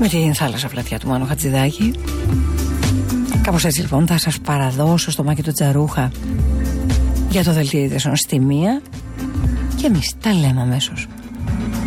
με την θάλασσα φλατιά του Μάνου Χατζηδάκη. Κάπως έτσι λοιπόν θα σας παραδώσω στο Μάκη του Τζαρούχα για το δελτίο ειδήσεων στη 1 και εμείς τα λέμε αμέσως.